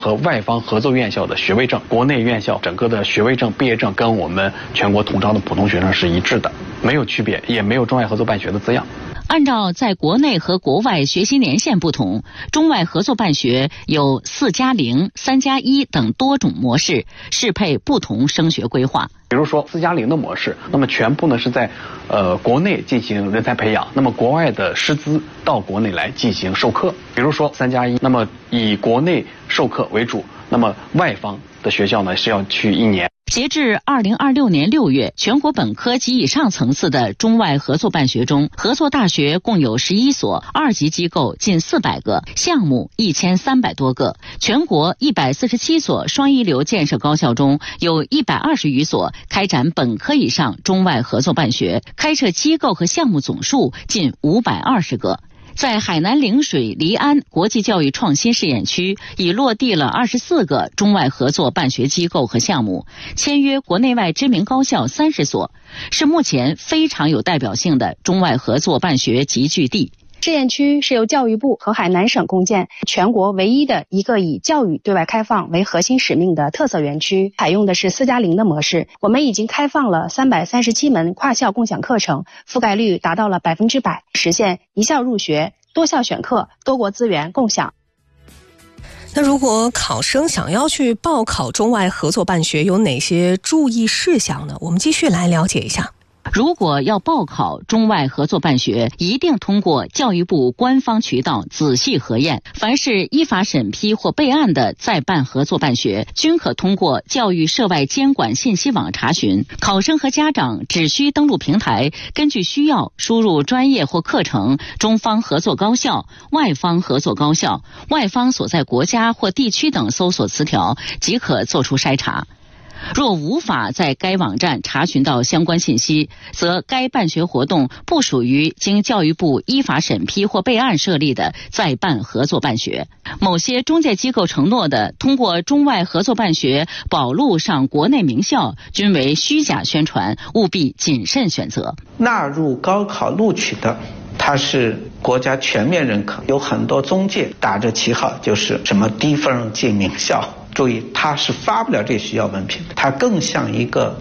和外方合作院校的学位证，国内院校整个的学位证、毕业证跟我们全国统招的普通学生是一致的，没有区别，也没有中外合作办学的字样。 按照在国内和国外学习年限不同，中外合作办学有4+0、3+1等多种模式，适配不同升学规划。 比如说4+0的模式，那么全部呢是在国内进行人才培养，那么国外的师资到国内来进行授课。比如说3+1，那么以国内授课为主，那么外方的学校呢是要去1年。 截至2026年6月，全国本科及以上层次的中外合作办学中，合作大学共有11所，2级机构近400个，项目1300多个。全国147所双一流建设高校中，有120余所开展本科以上中外合作办学，开设机构和项目总数近520个。在海南陵水黎安国际教育创新试验区，已落地了24个中外合作办学机构和项目，签约国内外知名高校30所，是目前非常有代表性的中外合作办学集聚地。 试验区是由教育部和海南省共建，全国唯一的一个以教育对外开放为核心使命的特色园区，采用的是4+0的模式。我们已经开放了337门跨校共享课程，覆盖率达到了100%，实现一校入学、多校选课、多国资源共享。 那如果考生想要去报考中外合作办学，有哪些注意事项呢？我们继续来了解一下。 如果要报考中外合作办学，一定通过教育部官方渠道仔细核验。凡是依法审批或备案的在办合作办学，均可通过教育涉外监管信息网查询。考生和家长只需登录平台，根据需要输入专业或课程、中方合作高校、外方合作高校、外方所在国家或地区等搜索词条，即可做出筛查。若无法在该网站查询到相关信息，则该办学活动不属于经教育部依法审批或备案设立的在办合作办学。某些中介机构承诺的通过中外合作办学保录上国内名校，均为虚假宣传，务必谨慎选择。 纳入高考录取的，它是国家全面认可，有很多中介打着旗号就是什么低分进名校。注意，它是发不了这学校文凭的，它更像一个